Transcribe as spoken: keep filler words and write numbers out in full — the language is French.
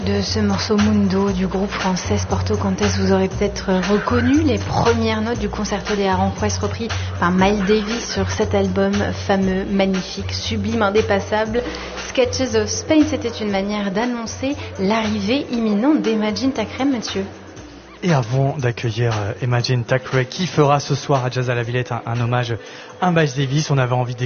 De ce morceau Mundo du groupe français Porto Cantes, vous aurez peut-être reconnu les premières notes du concerto de Aranjuez repris par Miles Davis sur cet album fameux, magnifique, sublime, indépassable. Sketches of Spain, c'était une manière d'annoncer l'arrivée imminente d'Imagine Thackeray, Mathieu. Et avant d'accueillir Imagine Thackeray, qui fera ce soir à Jazz à la Villette un, un hommage à Miles Davis, on avait envie